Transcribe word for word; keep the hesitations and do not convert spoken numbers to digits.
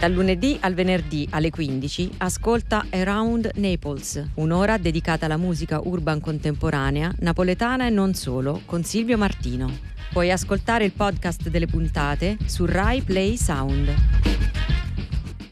Dal lunedì al venerdì alle quindici ascolta Around Naples, un'ora dedicata alla musica urban contemporanea, napoletana e non solo, con Silvio Martino. Puoi ascoltare il podcast delle puntate su Rai Play Sound.